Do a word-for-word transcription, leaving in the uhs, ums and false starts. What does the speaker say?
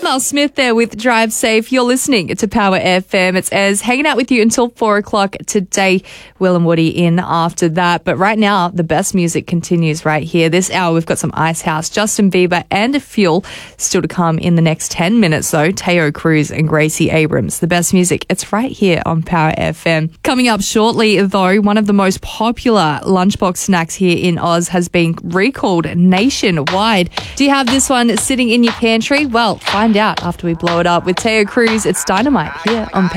Mel Smith there with Drive Safe. You're listening to Power F M. It's Ez hanging out with you until four o'clock today. Will and Woody in after that. But right now, the best music continues right here. This hour, we've got some Icehouse, Justin Bieber, and Fuel still to come in the next ten minutes, though. Teo Cruz and Gracie Abrams. The best music, it's right here on Power F M. Coming up shortly, though, one of the most popular lunchbox snacks here in Oz has been recalled nationwide. Do you have this one sitting in your pantry? Well, find out after we blow it up with Teo Cruz. It's Dynamite here on